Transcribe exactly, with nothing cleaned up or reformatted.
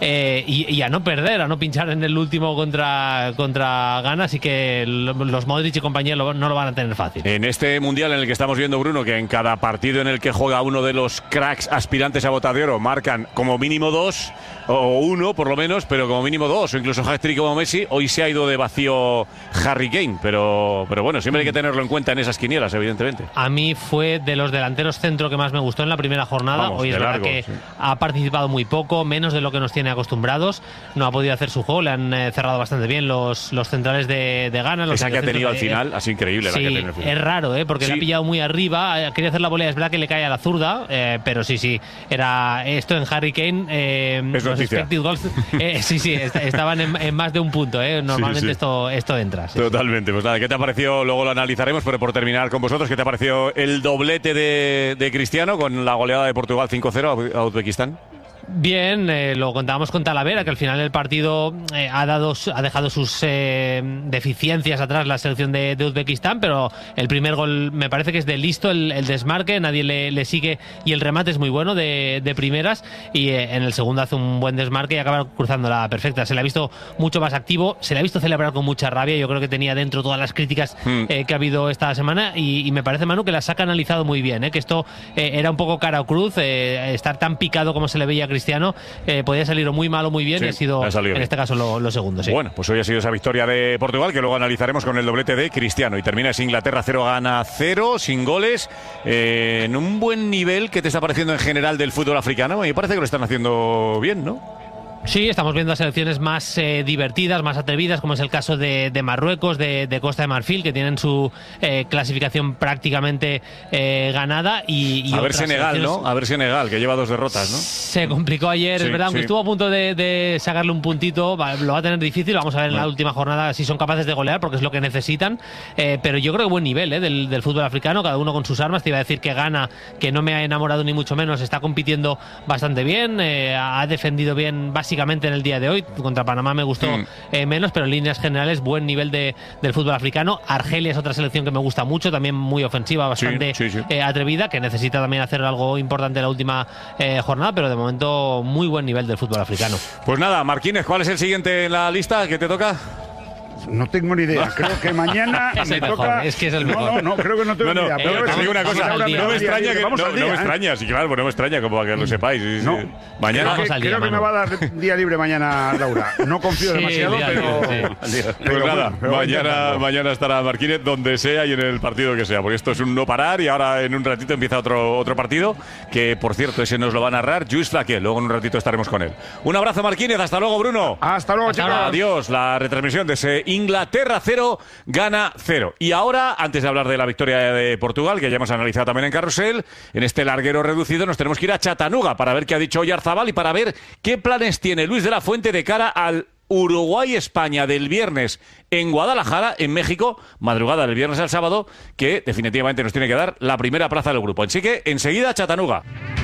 eh, y, y a no perder, a no pinchar en el último contra, contra Ghana, así que los Modric y compañía no lo van a tener fácil. En este mundial en el que estamos viendo, Bruno, que en cada partido en el que juega uno de los cracks aspirantes a Bota de Oro marcan como mínimo dos, o uno por lo menos, pero como mínimo dos, o incluso hat-trick como Messi, hoy se ha ido de vacío Harry Kane, pero, pero bueno, siempre hay que tenerlo en cuenta en esas quinielas, evidentemente. A mí fue de los delanteros centro que más me gustó en la primera jornada. Vamos, hoy es largo, verdad que sí. ha participado muy poco, menos de lo que nos tiene acostumbrados, no ha podido hacer su juego, le han eh, cerrado bastante bien los, los centrales de, de Ghana. Los Esa que ha tenido al de, final, así increíble. Sí, la que ha tenido al final. Es raro, ¿eh? porque sí. le ha pillado muy arriba, quería hacer la volea, es verdad que le cae a la zurda, eh, pero sí, sí, era esto en Harry Kane, eh, es los expected goals, eh, sí, sí, est estaban en, en más de un punto, ¿eh? normalmente sí, sí. Esto, esto entra. Sí, Totalmente, pues nada, ¿qué te ha parecido? Luego lo analizaremos, pero por terminar con vosotros, ¿qué te ha parecido el doblete de, de Cristiano con la goleada de Portugal cinco cero a Uzbekistán? Bien, eh, lo contábamos con Talavera, que al final del partido eh, ha dado, ha dejado sus eh, deficiencias atrás la selección de, de Uzbekistán, pero el primer gol me parece que es de listo, el, el desmarque, nadie le, le sigue y el remate es muy bueno de, de primeras, y eh, en el segundo hace un buen desmarque y acaba cruzando la perfecta. Se le ha visto mucho más activo, se le ha visto celebrar con mucha rabia, yo creo que tenía dentro todas las críticas mm. eh, que ha habido esta semana, y, y me parece, Manu, que las ha canalizado muy bien, eh, que esto eh, era un poco cara o cruz, eh, estar tan picado como se le veía a Cristiano, eh, podía salir o muy mal o muy bien, sí, y ha sido, ha en bien. este caso lo, lo segundo. Sí. Bueno, pues hoy ha sido esa victoria de Portugal, que luego analizaremos con el doblete de Cristiano, y termina es Inglaterra cero, Ghana cero, sin goles, eh, en un buen nivel. ¿Qué te está pareciendo en general del fútbol africano? Me parece que lo están haciendo bien, ¿no? Sí, estamos viendo selecciones más eh, divertidas, más atrevidas, como es el caso de, de Marruecos, de, de Costa de Marfil, que tienen su eh, clasificación prácticamente eh, ganada. Y, y a ver Senegal, ¿no? A ver Senegal, que lleva dos derrotas, ¿no? Se complicó ayer, sí, es verdad, aunque sí. estuvo a punto de, de sacarle un puntito, va, lo va a tener difícil. Vamos a ver en bueno. la última jornada si son capaces de golear, porque es lo que necesitan. Eh, pero yo creo que buen nivel eh, del, del fútbol africano, cada uno con sus armas. Te iba a decir que Ghana, que no me ha enamorado ni mucho menos, está compitiendo bastante bien, eh, ha defendido bien básicamente en el día de hoy. Contra Panamá me gustó mm. eh, menos, pero en líneas generales buen nivel de, del fútbol africano. Argelia es otra selección que me gusta mucho, también muy ofensiva, bastante sí, sí, sí. Eh, atrevida, que necesita también hacer algo importante en la última eh, jornada, pero de momento muy buen nivel del fútbol africano. Pues nada, Marquínez, ¿cuál es el siguiente en la lista que te toca? No tengo ni idea. Creo que mañana es me el mejor, toca. Es que es el mejor. No, no, no creo que no tengo no, no, ni idea. Pero eh, te digo una cosa, no me extraña que no, no me extraña, sí, claro, no me extraña, como para que lo sepáis. Sí, no, sí. Mañana creo que, creo que me va a dar día libre mañana, Laura. No confío sí, demasiado, día, pero, sí. pero, pero nada, bueno, pero mañana, mañana estará Marquínez donde sea y en el partido que sea, porque esto es un no parar, y ahora en un ratito empieza otro otro partido, que por cierto ese nos lo va a narrar Lluís Flaqué. Luego en un ratito estaremos con él. Un abrazo, Marquínez, hasta luego, Bruno. Hasta luego, hasta chicos. Adiós, la retransmisión de ese Inglaterra cero, Ghana cero. Y ahora, antes de hablar de la victoria de Portugal, que ya hemos analizado también en Carrusel, en este larguero reducido nos tenemos que ir a Chattanooga para ver qué ha dicho Oyarzabal y para ver qué planes tiene Luis de la Fuente de cara al Uruguay-España del viernes en Guadalajara, en México, madrugada del viernes al sábado, que definitivamente nos tiene que dar la primera plaza del grupo. Así que enseguida Chattanooga.